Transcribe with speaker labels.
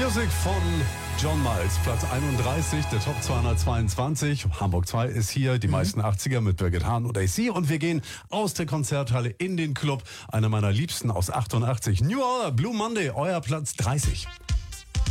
Speaker 1: Music von John Miles, Platz 31, der Top 222. Hamburg 2 ist hier, die meisten 80er mit Birgit Hahn und AC. Und wir gehen aus der Konzerthalle in den Club. Einer meiner Liebsten aus 88. New Order, Blue Monday, euer Platz 30.